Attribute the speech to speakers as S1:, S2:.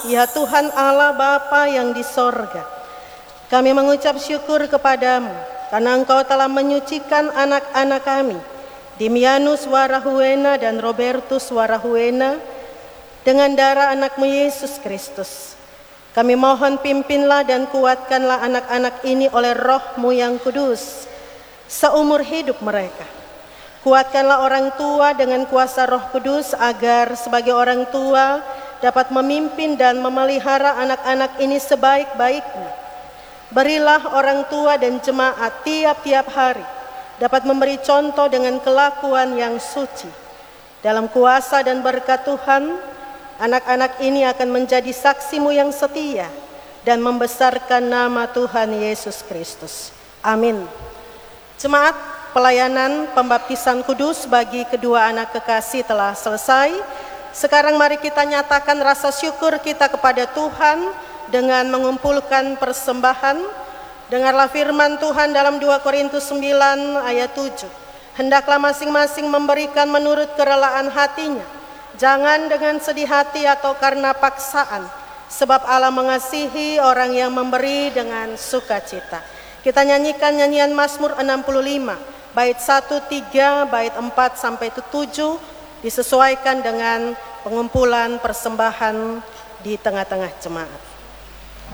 S1: Ya Tuhan Allah Bapa yang di sorga, kami mengucap syukur kepadamu karena Engkau telah menyucikan anak-anak kami, Dimianus Warahuena dan Robertus Warahuena, dengan darah anakmu Yesus Kristus. Kami mohon pimpinlah dan kuatkanlah anak-anak ini oleh Roh-Mu yang kudus seumur hidup mereka. Kuatkanlah orang tua dengan kuasa Roh Kudus agar sebagai orang tua dapat memimpin dan memelihara anak-anak ini sebaik-baiknya. Berilah orang tua dan jemaat tiap-tiap hari dapat memberi contoh dengan kelakuan yang suci. Dalam kuasa dan berkat Tuhan, anak-anak ini akan menjadi saksimu yang setia dan membesarkan nama Tuhan Yesus Kristus. Amin. Jemaat, pelayanan pembaptisan kudus bagi kedua anak kekasih telah selesai. Sekarang mari kita nyatakan rasa syukur kita kepada Tuhan dengan mengumpulkan persembahan. Dengarlah firman Tuhan dalam 2 Korintus 9 ayat 7. Hendaklah masing-masing memberikan menurut kerelaan hatinya, jangan dengan sedih hati atau karena paksaan, sebab Allah mengasihi orang yang memberi dengan sukacita. Kita nyanyikan nyanyian Mazmur 65, bait 1, 3, bait 4 sampai 7, disesuaikan dengan pengumpulan persembahan di tengah-tengah jemaat.